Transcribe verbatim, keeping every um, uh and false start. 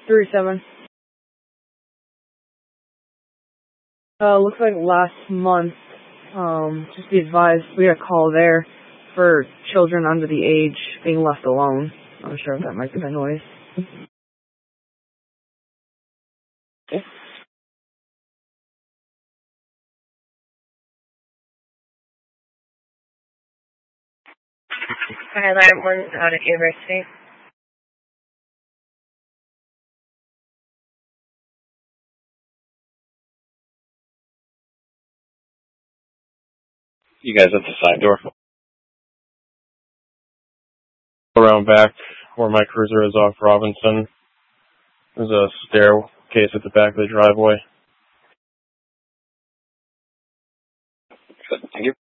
three seven. Uh, looks like last month, um, just be advised, we got a call there for children under the age being left alone. I'm not sure if that might be the noise. Okay. Hi, Alarm one out at University. You guys at the side door. Around back where my cruiser is off Robinson. There's a staircase at the back of the driveway. Good. Thank you.